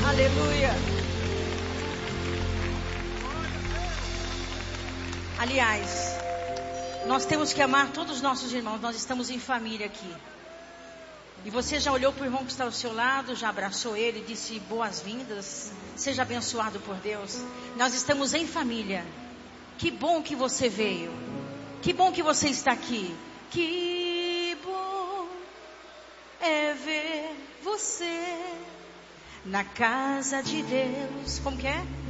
Aleluia. Aliás, nós temos que amar todos os nossos irmãos. Nós estamos em família aqui. E você já olhou para o irmão que está ao seu lado, já abraçou ele, disse boas-vindas, seja abençoado por Deus. Nós estamos em família. Que bom que você veio. Que bom que você está aqui. Que bom é ver você na casa de Deus. Como que é?